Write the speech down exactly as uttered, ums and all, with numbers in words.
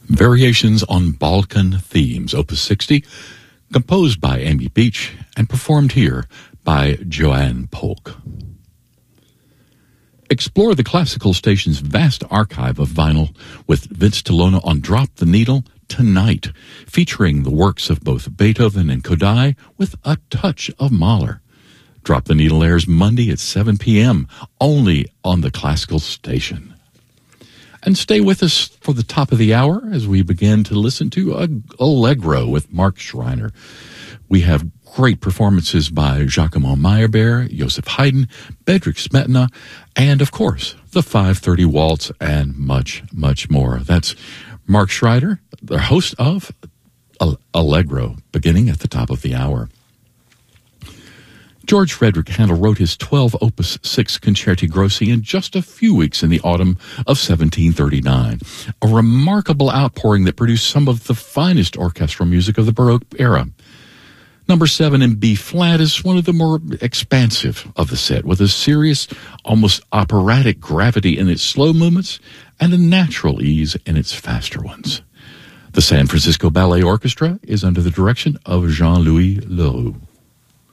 Variations on Balkan Themes, Opus sixty, composed by Amy Beach and performed here by Joanne Polk. Explore the classical station's vast archive of vinyl with Vince Tolona on Drop the Needle tonight, featuring the works of both Beethoven and Kodály with a touch of Mahler. Drop the Needle airs Monday at seven p.m. only on the classical station. And stay with us for the top of the hour as we begin to listen to Allegro with Mark Schreiner. We have great performances by Giacomo Meyerbeer, Joseph Haydn, Bedřich Smetana, and, of course, the five thirty Waltz and much, much more. That's Mark Schreiner, the host of Allegro, beginning at the top of the hour. George Frederick Handel wrote his twelve Opus six Concerti Grossi in just a few weeks in the autumn of seventeen thirty-nine, a remarkable outpouring that produced some of the finest orchestral music of the Baroque era. Number seven in B-flat is one of the more expansive of the set, with a serious, almost operatic gravity in its slow movements and a natural ease in its faster ones. The San Francisco Ballet Orchestra is under the direction of Jean-Louis Leroux.